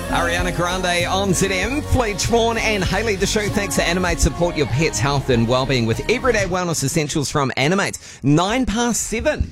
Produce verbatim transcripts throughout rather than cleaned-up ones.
Ariana Grande on Z M. Fleet Vaughan and Hayley, the show thanks to Animate. Support your pet's health and well-being with everyday wellness essentials from Animate. Nine past seven.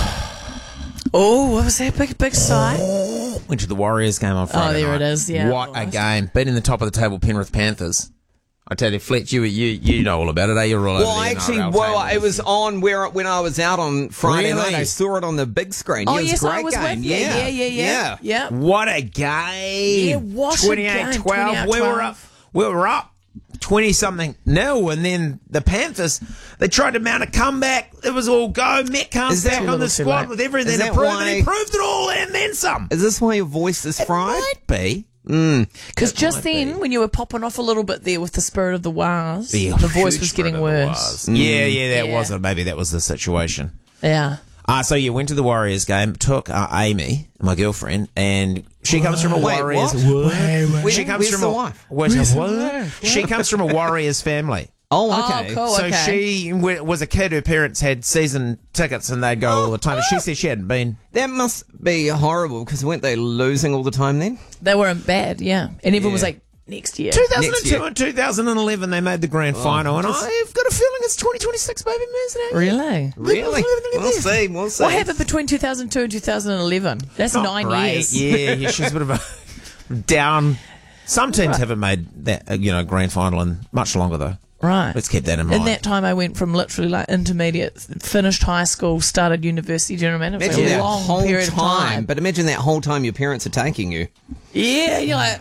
Oh, what was that? Big, big sigh. Went to the Warriors game on Friday Oh, there night. it is, yeah. What a game. Beating the top of the table Penrith Panthers. I tell you, Fletch, you you you know all about it, eh? You're all over Well, the actually, N R L well, table. it was on where when I was out on Friday Really? night. I saw it on the big screen. Oh, Yeah, it was yes, a great I was game. with you. Yeah, Yeah, yeah, yeah. Yeah. What a game. Yeah, what a twenty-eight game. twelve. We were up. We were up twenty-something nil, and then the Panthers, they tried to mount a comeback. It was all go. Metcalf's Is that back a on the little too squad late? with everything Is to that prove, why- and he proved it all and then some. Is this why your voice is fried? Might be. Because It just might then, be. when you were popping off a little bit there with the spirit of the Wars, the, The voice huge was getting spirit of the worse. Wars. Yeah, yeah, that Yeah. was it. Maybe that was the situation. Yeah. Uh, so you went to the Warriors game, took uh, Amy, my girlfriend, and she comes from a Wait, Warriors. what? Where, she Where- comes where's from the a wife? Where's the wife? She comes from a Warriors family. Oh, okay. Oh, cool. So okay. she w- was a kid whose parents had season tickets and they'd go all the time. But she said she hadn't been. That must be horrible because weren't they losing all the time then? They weren't bad, yeah. And everyone was Yeah. like, next year. two thousand two Next year. and two thousand eleven, they made the grand final, and I've got a feeling it's twenty twenty-six, baby, isn't it? Really? Really? We'll see. We'll see. What happened between two thousand two and two thousand eleven? That's Not nine great. years. Yeah, yeah, she's a bit of a down. Some teams haven't made that, uh, you know, grand final in much longer though. Right. Let's keep that in mind. In that time, I went from literally like intermediate, finished high school, started university. Do you remember? It was Imagine like a that long whole period of time. But imagine that whole time your parents are taking you. Yeah, you're like,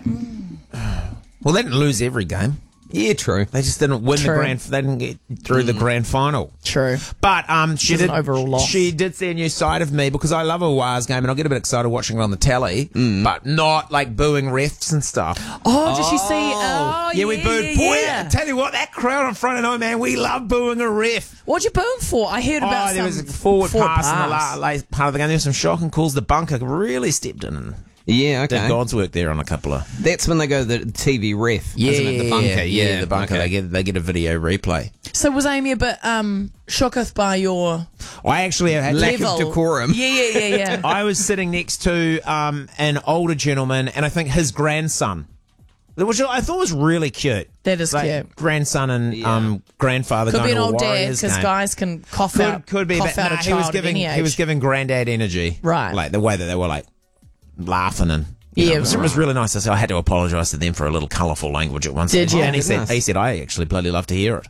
Well, they didn't lose every game. Yeah, true. They just didn't win True. the grand. They didn't get through the grand final. true. But um, she was an did. overall loss. She did see a new side of me because I love a Wars game and I get a bit excited watching it on the telly, but not like booing refs and stuff. Oh, did she see? Oh, yeah, we booed. yeah, Boy, yeah. I tell you what, that crowd on Friday night, man, we love booing a ref. What'd you boom for? I heard about Oh, there some was a forward, pass, in the pass. la- late part of the game. There was some shocking calls. The bunker really stepped in and Yeah, did okay. God's work there on a couple of. That's when they go to the T V ref, isn't it? The bunker, yeah. the bunker. okay. They get they get a video replay. So was Amy a bit um, shooketh by your I actually had Lack of level? decorum. Yeah, yeah, yeah, yeah. I was sitting next to um, an older gentleman, and I think his grandson, which I thought was really cute. That is Like, cute. Grandson and um, grandfather Could going be an to a old dad Warriors because game. guys can cough Could, out, could be, cough but out nah, a he child was giving at any age. he was giving granddad energy, Right. Like the way that they were like laughing and. you Yeah, know, it, was, it right. was really nice. I said I had to apologise to them for a little colourful language at one Did stage. you? And he said, Goodness. he said, I actually bloody love to hear it.